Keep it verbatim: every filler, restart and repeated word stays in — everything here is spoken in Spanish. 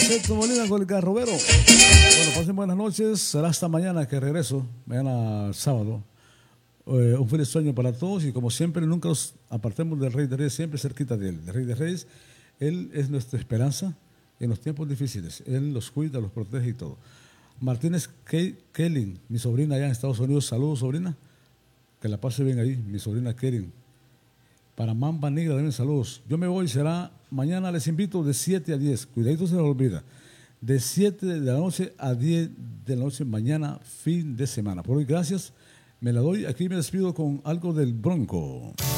Cheto Molina con el Garrobero. Bueno, pasen buenas noches. Será hasta mañana que regreso. Mañana sábado. Eh, un feliz sueño para todos y como siempre nunca nos apartemos del Rey de Reyes, siempre cerquita de él. El Rey de Reyes, Él es nuestra esperanza en los tiempos difíciles. Él los cuida, los protege y todo. Martínez Kelly, mi sobrina allá en Estados Unidos. Saludos, sobrina. Que la pase bien ahí, mi sobrina Kelly. Para Mamba Negra también saludos. Yo me voy, será mañana, les invito de siete a diez. Cuidadito se les olvida. De siete de la noche a diez de la noche mañana, fin de semana. Por hoy, gracias. Me la doy. Aquí me despido con algo del Bronco.